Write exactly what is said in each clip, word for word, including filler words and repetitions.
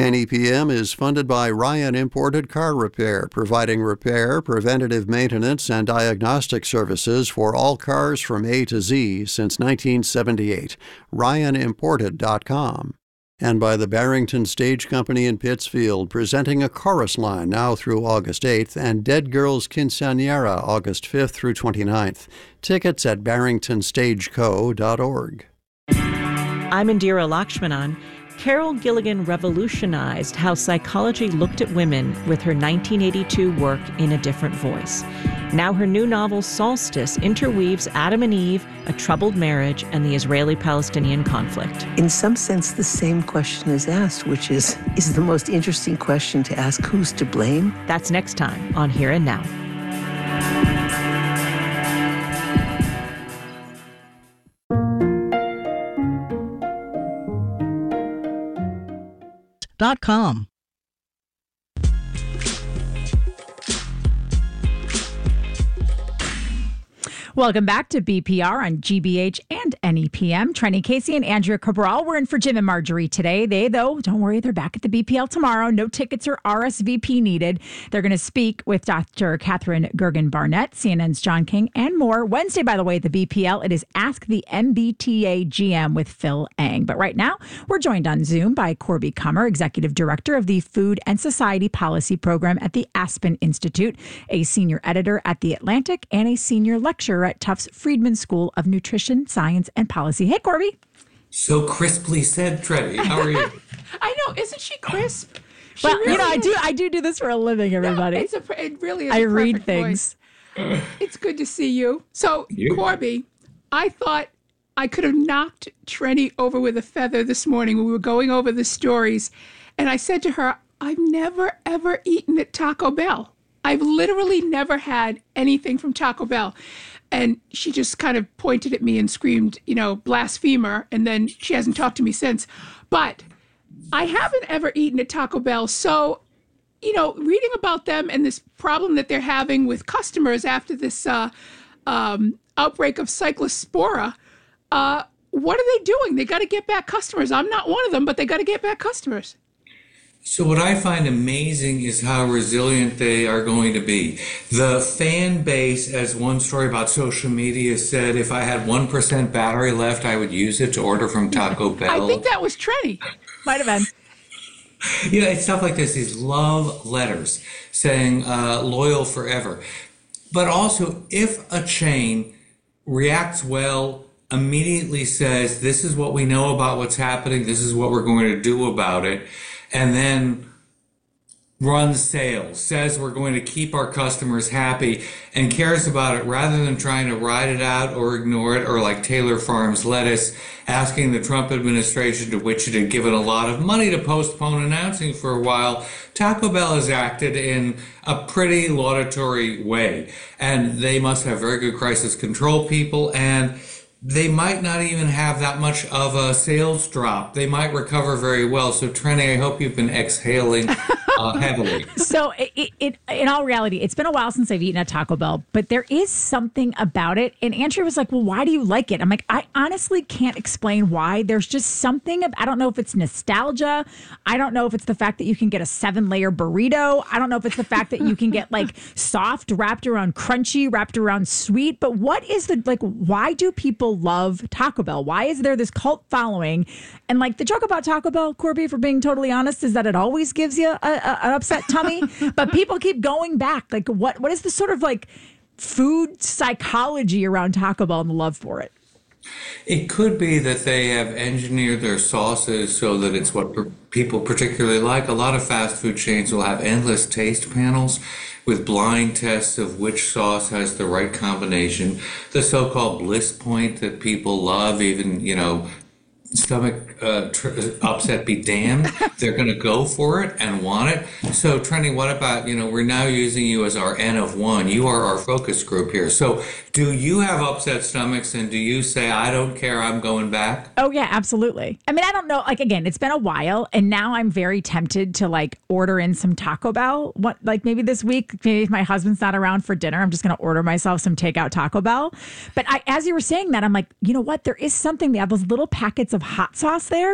N E P M is funded by Ryan Imported Car Repair, providing repair, preventative maintenance, and diagnostic services for all cars from A to Z since nineteen seventy-eight. ryan imported dot com. And by the Barrington Stage Company in Pittsfield, presenting a chorus line now through August eighth and Dead Girls Quinceañera August fifth through twenty-ninth. Tickets at barrington stage co dot org. I'm Indira Lakshmanan. Carol Gilligan revolutionized how psychology looked at women with her nineteen eighty-two work In a Different Voice. Now her new novel, Solstice, interweaves Adam and Eve, a troubled marriage, and the Israeli-Palestinian conflict. In some sense, the same question is asked, which is, is the most interesting question to ask, who's to blame? That's next time on Here and Now. Dot com. Welcome back to B P R on G B H and N E P M. Trenny Casey and Andrea Cabral. We're in for Jim and Marjorie today. They, though, don't worry, they're back at the B P L tomorrow. No tickets or R S V P needed. They're going to speak with Doctor Catherine Gergen-Barnett, C N N's John King, and more. Wednesday, by the way, at the B P L, it is Ask the M B T A G M with Phil Eng. But right now, we're joined on Zoom by Corby Kummer, Executive Director of the Food and Society Policy Program at the Aspen Institute, a senior editor at The Atlantic, and a senior lecturer at Tufts Friedman School of Nutrition, Science, and Policy. Hey, Corby. So crisply said, Trenny. How are you? I know. Isn't she crisp? She well, really you know, is. I do I do do this for a living, everybody. No, it's a, it really is I a read perfect things. Voice. It's good to see you. So, You. Corby, I thought I could have knocked Trenny over with a feather this morning when we were going over the stories. And I said to her, I've never, ever eaten at Taco Bell. I've literally never had anything from Taco Bell. And she just kind of pointed at me and screamed, you know, blasphemer. And then she hasn't talked to me since. But I haven't ever eaten at Taco Bell. So, you know, reading about them and this problem that they're having with customers after this uh, um, outbreak of cyclospora, uh, what are they doing? They got to get back customers. I'm not one of them, but they got to get back customers. So what I find amazing is how resilient they are going to be. The fan base, as one story about social media said, if I had one percent battery left, I would use it to order from Taco Bell. I think that was Trenny. Might have been. You know, it's stuff like this, these love letters saying uh, loyal forever. But also, if a chain reacts well, immediately says, this is what we know about what's happening, this is what we're going to do about it, and then runs sales, says we're going to keep our customers happy, and cares about it rather than trying to ride it out or ignore it, or like Taylor Farms lettuce, asking the Trump administration, to which it had given a lot of money, to postpone announcing for a while. Taco Bell has acted in a pretty laudatory way, and they must have very good crisis control people, and they might not even have that much of a sales drop. They might recover very well. So, Trenny, I hope you've been exhaling uh, heavily. So, it, it, in all reality, it's been a while since I've eaten at Taco Bell, but there is something about it. And Andrea was like, well, why do you like it? I'm like, I honestly can't explain why. There's just something. Of, I don't know if it's nostalgia. I don't know if it's the fact that you can get a seven-layer burrito. I don't know if it's the fact that you can get, like, soft wrapped around crunchy, wrapped around sweet. But what is the, like, why do people love Taco Bell? Why is there this cult following? And like the joke about Taco Bell, Corby, for being totally honest, is that it always gives you a, a, an upset tummy, but people keep going back. Like what, what is the sort of like food psychology around Taco Bell and the love for it? It could be that they have engineered their sauces so that it's what per- people particularly like. A lot of fast food chains will have endless taste panels with blind tests of which sauce has the right combination. The so-called bliss point that people love, even, you know, stomach uh, tr- upset be damned. They're going to go for it and want it. So, Trenny, what about, you know, we're now using you as our N of one. You are our focus group here. So do you have upset stomachs, and do you say, I don't care, I'm going back? Oh, yeah, absolutely. I mean, I don't know. Like, again, it's been a while, and now I'm very tempted to, like, order in some Taco Bell. What, like, maybe this week, maybe if my husband's not around for dinner, I'm just going to order myself some takeout Taco Bell. But I, as you were saying that, I'm like, you know what? There is something. They have those little packets of hot sauce there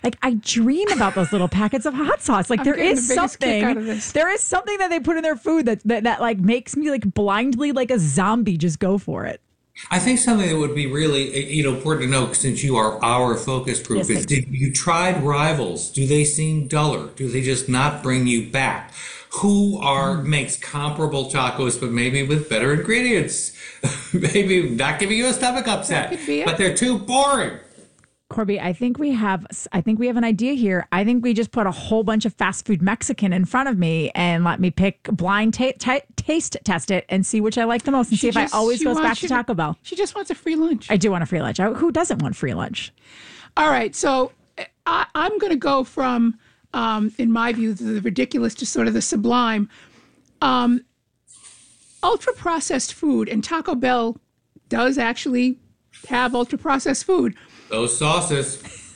Like, I dream about those little packets of hot sauce. Like, I'm there getting is the biggest kick out of something, this. there is something that they put in their food that, that, that like makes me like blindly like a zombie just go for it. I think something that would be really, you know, important to know, since you are our focus group, Yes, is thank you. did you tried rivals? Do they seem duller? Do they just not bring you back? Who are Mm. makes comparable tacos, but maybe with better ingredients? Maybe not giving you a stomach upset, could be it. but they're too boring. Corby, I think we have I think we have an idea here. I think we just put a whole bunch of fast food Mexican in front of me and let me pick blind ta- ta- taste test it and see which I like the most and see if just- I always she goes back wants to you to- Taco Bell. She just wants a free lunch. I do want a free lunch. I- Who doesn't want free lunch? All right, so I, I'm going to go from, um, in my view, the ridiculous to sort of the sublime. Um, ultra processed food, and Taco Bell does actually have ultra processed food. Those sauces.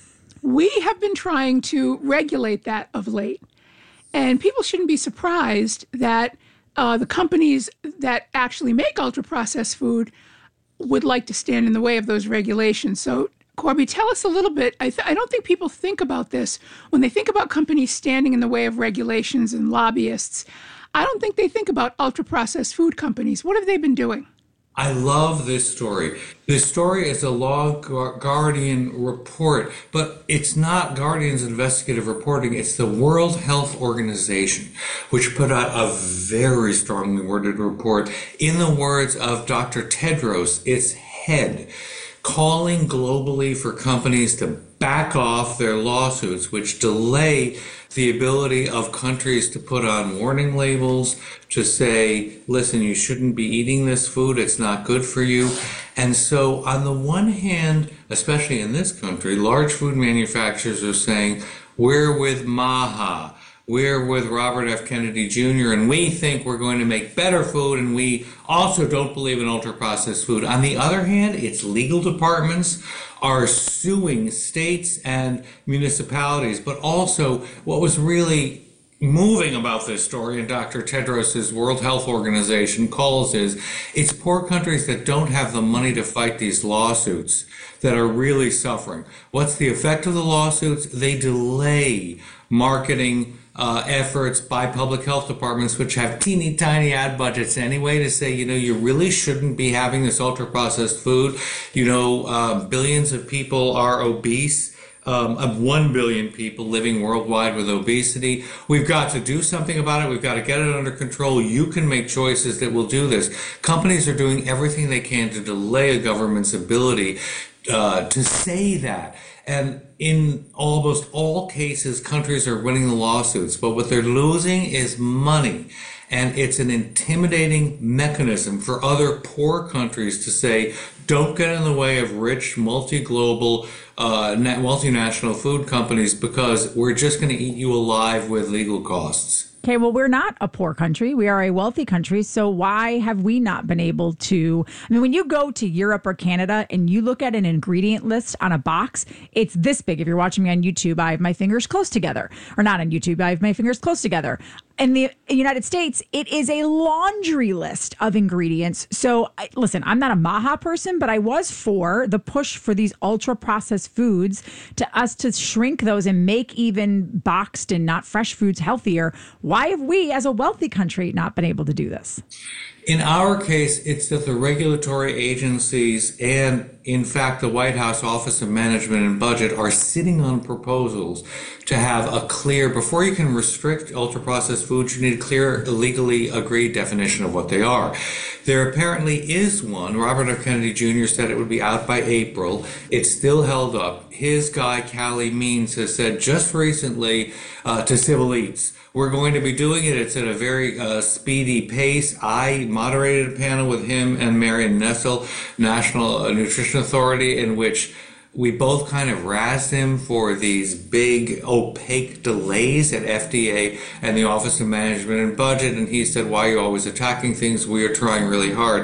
We have been trying to regulate that of late. And people shouldn't be surprised that uh, the companies that actually make ultra processed food would like to stand in the way of those regulations. So, Corby, tell us a little bit. I, th- I don't think people think about this. When they think about companies standing in the way of regulations and lobbyists, I don't think they think about ultra processed food companies. What have they been doing? I love this story. This story is a Law Guardian report, but it's not Guardian's investigative reporting. It's the World Health Organization, which put out a very strongly worded report in the words of Doctor Tedros, its head, calling globally for companies to back off their lawsuits, which delay the ability of countries to put on warning labels, to say, listen, you shouldn't be eating this food, it's not good for you. And so on the one hand, especially in this country, large food manufacturers are saying, we're with MAHA, we're with Robert F. Kennedy Junior, and we think we're going to make better food, and we also don't believe in ultra-processed food. On the other hand, its legal departments are suing states and municipalities. But also, what was really moving about this story, and Doctor Tedros' World Health Organization calls is, it's poor countries that don't have the money to fight these lawsuits that are really suffering. What's the effect of the lawsuits? They delay marketing uh, efforts by public health departments, which have teeny tiny ad budgets anyway, to say, you know, you really shouldn't be having this ultra processed food. You know, uh, billions of people are obese. Um, of one billion people living worldwide with obesity. We've got to do something about it. We've got to get it under control. You can make choices that will do this. Companies are doing everything they can to delay a government's ability uh, to say that. And in almost all cases, countries are winning the lawsuits. But what they're losing is money. And it's an intimidating mechanism for other poor countries to say, don't get in the way of rich, multi-global, uh, multinational food companies, because we're just going to eat you alive with legal costs. Okay, well, we're not a poor country. We are a wealthy country. So why have we not been able to? I mean, when you go to Europe or Canada and you look at an ingredient list on a box, it's this big. If you're watching me on YouTube, I have my fingers close together. Or not on YouTube, I have my fingers close together. In the United States, it is a laundry list of ingredients. So, I, listen, I'm not a MAHA person, but I was for the push for these ultra-processed foods to us to shrink those and make even boxed and not fresh foods healthier. Why have we, as a wealthy country, not been able to do this? In our case, it's that the regulatory agencies and, in fact, the White House Office of Management and Budget are sitting on proposals to have a clear, before you can restrict ultra-processed foods, you need a clear, legally agreed definition of what they are. There apparently is one. Robert F. Kennedy Junior said it would be out by April. It's still held up. His guy, Callie Means, has said just recently uh, to Civil Eats, we're going to be doing it. It's at a very uh, speedy pace. I moderated a panel with him and Marion Nessel, National Nutrition Authority, in which we both kind of razzed him for these big opaque delays at F D A and the Office of Management and Budget. And he said, why are you always attacking things? We are trying really hard.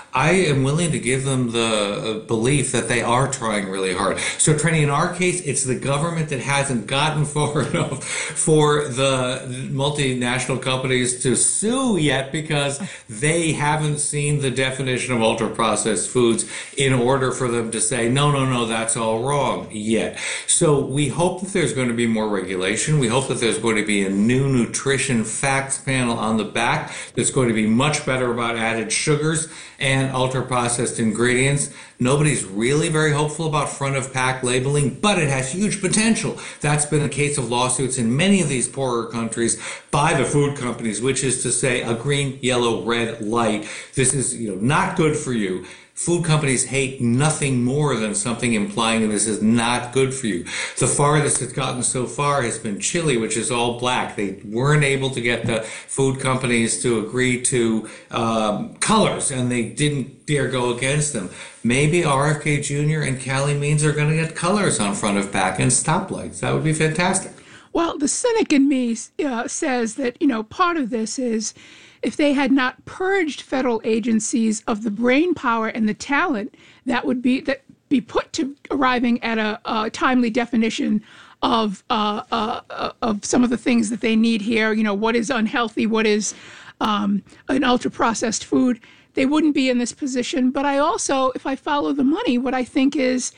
I am willing to give them the belief that they are trying really hard. So, Trenny, in our case, it's the government that hasn't gotten far enough for the multinational companies to sue yet because they haven't seen the definition of ultra-processed foods in order for them to say, no, no, no, that's all wrong yet. So we hope that there's going to be more regulation. We hope that there's going to be a new nutrition facts panel on the back that's going to be much better about added sugars and ultra-processed ingredients. Nobody's really very hopeful about front-of-pack labeling, but it has huge potential. That's been the case of lawsuits in many of these poorer countries by the food companies, which is to say a green, yellow, red light. This is, you know, not good for you. Food companies hate nothing more than something implying this is not good for you. The farthest it's gotten so far has been Chile, which is all black. They weren't able to get the food companies to agree to um, colors, and they didn't dare go against them. Maybe R F K Junior and Cali Means are going to get colors on front of pack and stoplights. That would be fantastic. Well, the cynic in me uh, says that, you know, part of this is if they had not purged federal agencies of the brain power and the talent that would be that be put to arriving at a, a timely definition of uh, uh, of some of the things that they need here, you know, what is unhealthy, what is um, an ultra-processed food, they wouldn't be in this position. But I also, if I follow the money, what I think is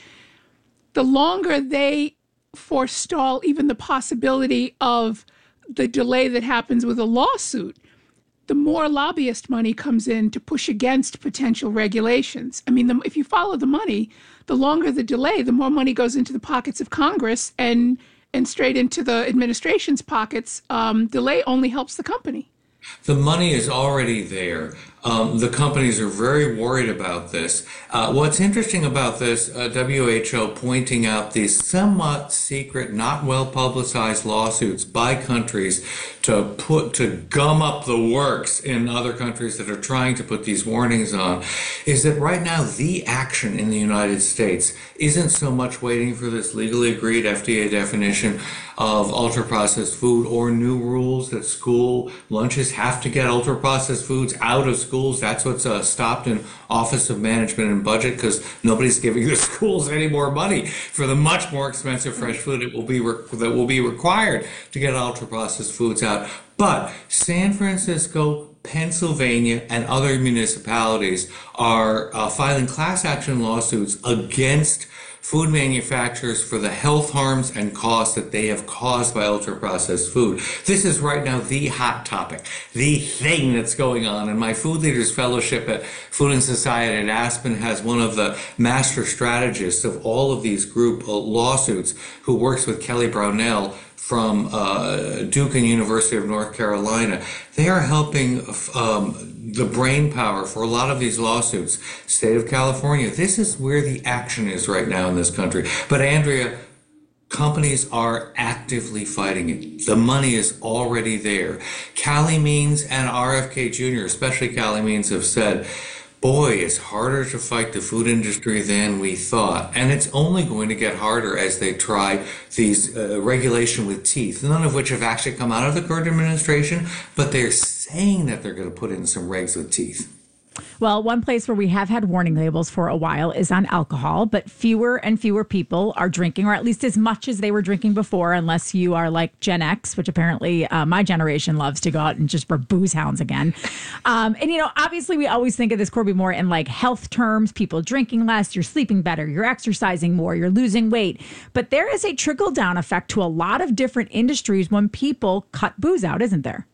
the longer they forestall even the possibility of the delay that happens with a lawsuit, the more lobbyist money comes in to push against potential regulations. I mean, the, if you follow the money, the longer the delay, the more money goes into the pockets of Congress and and straight into the administration's pockets. Um, delay only helps the company. The money is already there. Um, the companies are very worried about this. Uh, what's interesting about this, uh, W H O pointing out these somewhat secret, not well publicized lawsuits by countries to put, to gum up the works in other countries that are trying to put these warnings on, is that right now the action in the United States isn't so much waiting for this legally agreed F D A definition of ultra-processed food or new rules that school lunches have to get ultra-processed foods out of schools. That's what's uh, stopped in Office of Management and Budget, because nobody's giving the schools any more money for the much more expensive fresh food it will be re- that will be required to get ultra-processed foods out. But San Francisco, Pennsylvania, and other municipalities are uh, filing class action lawsuits against food manufacturers for the health harms and costs that they have caused by ultra-processed food. This is right now the hot topic, the thing that's going on. And my Food Leaders Fellowship at Food and Society at Aspen has one of the master strategists of all of these group lawsuits who works with Kelly Brownell from uh, Duke and University of North Carolina. They are helping um, the brain power for a lot of these lawsuits. State of California, this is where the action is right now in this country. But Andrea, companies are actively fighting it. The money is already there. Cali Means and R F K Junior, especially Cali Means, have said, boy, it's harder to fight the food industry than we thought. And it's only going to get harder as they try these uh, regulation with teeth, none of which have actually come out of the current administration, but they're saying that they're going to put in some regs with teeth. Well, one place where we have had warning labels for a while is on alcohol, but fewer and fewer people are drinking, or at least as much as they were drinking before, unless you are like Gen X, which apparently uh, my generation loves to go out and just for booze hounds again. Um, and, you know, obviously we always think of this, Corby, more in like health terms, people drinking less, you're sleeping better, you're exercising more, you're losing weight. But there is a trickle down effect to a lot of different industries when people cut booze out, isn't there?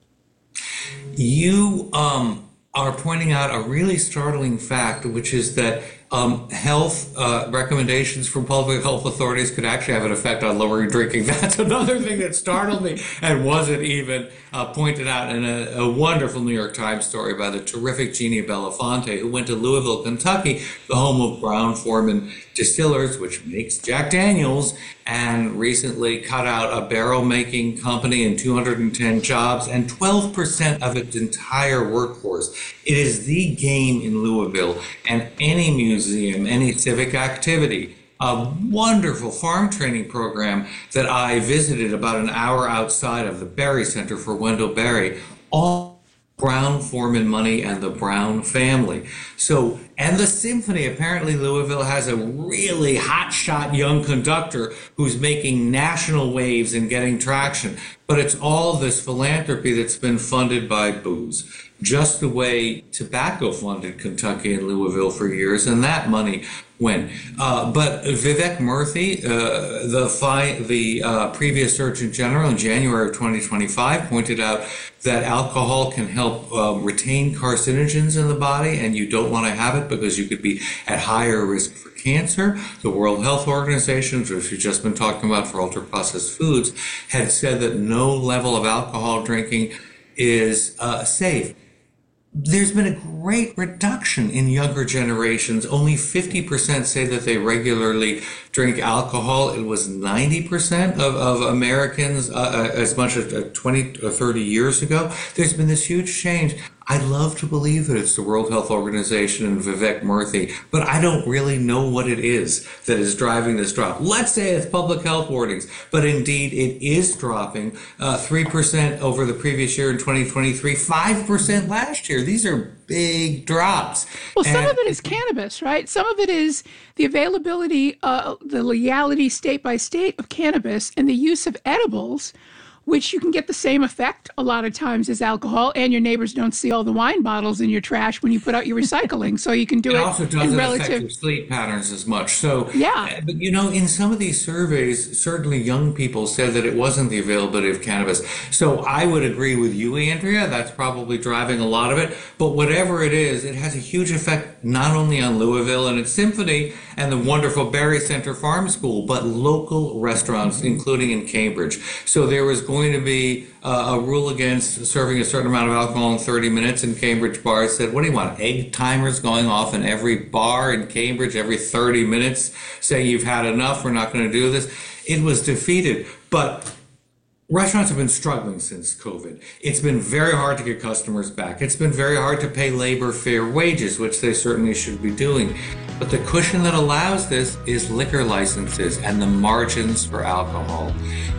You, um, are pointing out a really startling fact, which is that um, health uh, recommendations from public health authorities could actually have an effect on lowering drinking. That's another thing that startled me and wasn't even uh, pointed out in a, a wonderful New York Times story by the terrific Jeannie Belafonte, who went to Louisville, Kentucky, the home of Brown-Forman Distillers, which makes Jack Daniels, and recently cut out a barrel-making company and two hundred ten jobs and twelve percent of its entire workforce. It is the game in Louisville, and any museum, any civic activity, a wonderful farm training program that I visited about an hour outside of the Berry Center for Wendell Berry, all Brown-Forman money and the Brown family. So And the symphony, apparently Louisville has a really hotshot young conductor who's making national waves and getting traction. But it's all this philanthropy that's been funded by booze, just the way tobacco funded Kentucky and Louisville for years, and that money went. Uh, but Vivek Murthy, uh, the fi- the uh, previous Surgeon General in January of twenty twenty-five, pointed out that alcohol can help uh, retain carcinogens in the body, and you don't want to have it because you could be at higher risk for cancer. The World Health Organization, which we've just been talking about for ultra-processed foods, had said that no level of alcohol drinking is uh, safe. There's been a great reduction in younger generations. Only fifty percent say that they regularly drink alcohol. It was ninety percent of, of Americans uh, as much as twenty or thirty years ago. There's been this huge change. I'd love to believe that it's the World Health Organization and Vivek Murthy, but I don't really know what it is that is driving this drop. Let's say it's public health warnings, but indeed it is dropping uh, three percent over the previous year in twenty twenty-three, five percent last year. These are big drops. Well, some and, of it is cannabis, right? Some of it is the availability, uh, the legality state by state of cannabis and the use of edibles, which you can get the same effect a lot of times as alcohol, and your neighbors don't see all the wine bottles in your trash when you put out your recycling. So you can do it. It it also in doesn't relative... affect your sleep patterns as much. So, yeah. But you know, in some of these surveys, certainly young people said that it wasn't the availability of cannabis. So I would agree with you, Andrea. That's probably driving a lot of it. But whatever it is, it has a huge effect not only on Louisville and its symphony and the wonderful Berry Center Farm School, but local restaurants, including in Cambridge. So there was going to be uh, a rule against serving a certain amount of alcohol in thirty minutes, and Cambridge bars said, what do you want, egg timers going off in every bar in Cambridge every thirty minutes saying you've had enough, we're not going to do this? It was defeated. But restaurants have been struggling since COVID. It's been very hard to get customers back. It's been very hard to pay labor fair wages, which they certainly should be doing. But the cushion that allows this is liquor licenses and the margins for alcohol.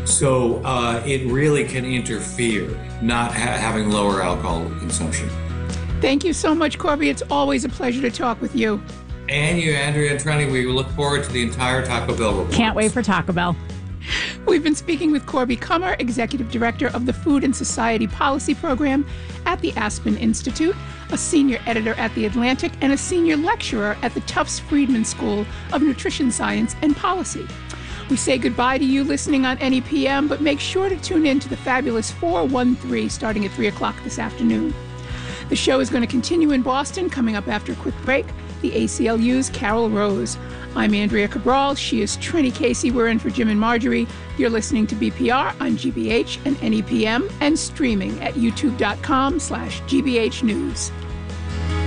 So uh, it really can interfere, not ha- having lower alcohol consumption. Thank you so much, Corby. It's always a pleasure to talk with you. And you, Andrea and Trenny, we look forward to the entire Taco Bell report. Can't wait for Taco Bell. We've been speaking with Corby Kummer, Executive Director of the Food and Society Policy Program at the Aspen Institute, a senior editor at The Atlantic, and a senior lecturer at the Tufts Friedman School of Nutrition Science and Policy. We say goodbye to you listening on N E P M, but make sure to tune in to the fabulous four one three starting at three o'clock this afternoon. The show is going to continue in Boston, coming up after a quick break. The A C L U's Carol Rose. I'm Andrea Cabral. She is Trini Casey. We're in for Jim and Marjorie. You're listening to B P R on G B H and N E P M and streaming at youtube.com slash GBH News.